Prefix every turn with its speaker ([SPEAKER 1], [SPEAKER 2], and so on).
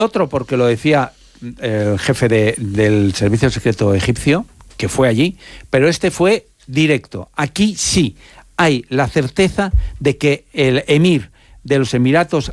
[SPEAKER 1] Otro porque lo decía el jefe del servicio secreto egipcio, que fue allí, pero este fue directo. Aquí sí hay la certeza de que el emir de los Emiratos